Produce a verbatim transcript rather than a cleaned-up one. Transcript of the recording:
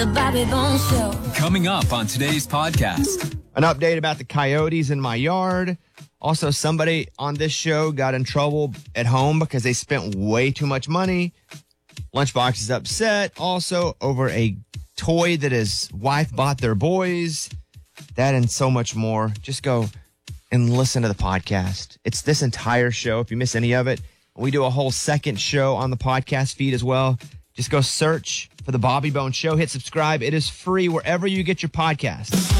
The Bobby Bones Show. Coming up on today's podcast. An update about the coyotes in my yard. Also, somebody on this show got in trouble at home because they spent way too much money. Lunchbox is upset also over a toy that his wife bought their boys. That and so much more. Just go and listen to the podcast. It's this entire show. If you miss any of it, we do a whole second show on the podcast feed as well. Just go search for the Bobby Bones Show. Hit subscribe. It is free wherever you get your podcasts.